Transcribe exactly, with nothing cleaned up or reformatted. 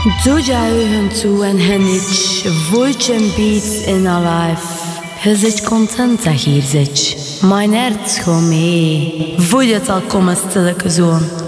Dzugja ögon toe en henich, voeltje beats in haar life. Je zit content dat je hier zit. Mijn hart gewoon mee. Voel je het al komen stilke zoon.